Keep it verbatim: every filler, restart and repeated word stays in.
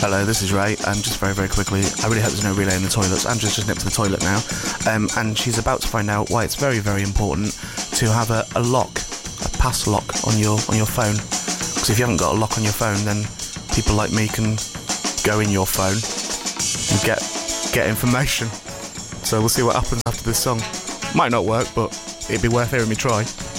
Hello, this is Ray. Um, just very, very quickly, I really hope there's no relay in the toilets. Andrew's just nipped to the toilet now, um, and she's about to find out why it's very, very important to have a, a lock, a pass lock on your on your phone. Because if you haven't got a lock on your phone, then people like me can go in your phone and get get information. So we'll see what happens after this song. Might not work, but it'd be worth hearing me try.